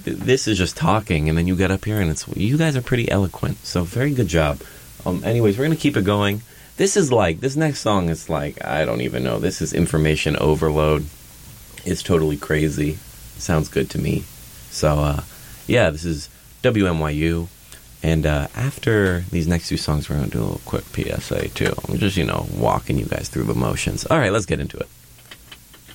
this is just talking, and then you get up here, and you guys are pretty eloquent. So very good job. Anyways, we're gonna keep it going. This next song is like, I don't even know. This is information overload. It's totally crazy. Sounds good to me. So, yeah, this is WMYU. And after these next two songs, we're going to do a little quick PSA, too. I'm just, walking you guys through the motions. All right, let's get into it.